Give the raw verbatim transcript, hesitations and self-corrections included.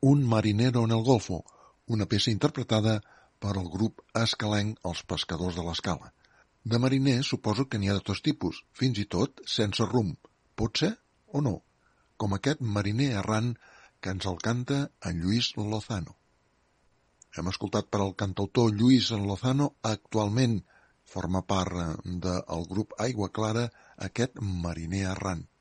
Un marinero en el Golfo, una peça interpretada per el grup escalenc Els Pescadors de l'Escala. De mariner suposo que n'hi ha de tots tipus, fins i tot sense rumb. Pot ser o no? Com aquest mariner errant que ens el canta en Lluís Lozano. Hem escoltat per al cantautor Lluís Lozano, actualment forma part del grup Aigua Clara, aquest mariner errant.